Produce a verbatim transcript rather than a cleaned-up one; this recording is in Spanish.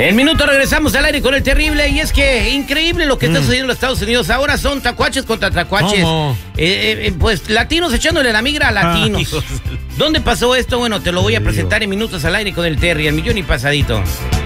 En minuto regresamos al aire con el terrible. Y es que increíble lo que está sucediendo en los Estados Unidos. Ahora son tacuaches contra tacuaches. ¿Cómo? Eh, eh, pues latinos echándole la migra a latinos. Ay, ¿Dónde pasó esto? Bueno, te lo voy a presentar en minutos al aire con el Terry, el millón y pasadito.